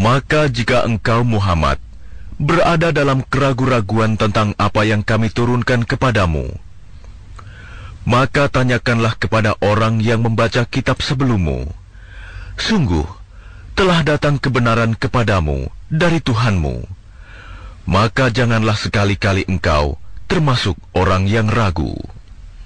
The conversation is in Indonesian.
Maka jika engkau Muhammad berada dalam keraguan-raguan tentang apa yang kami turunkan kepadamu, maka tanyakanlah kepada orang yang membaca kitab sebelummu. Sungguh, telah datang kebenaran kepadamu dari Tuhanmu. Maka janganlah sekali-kali engkau termasuk orang yang ragu.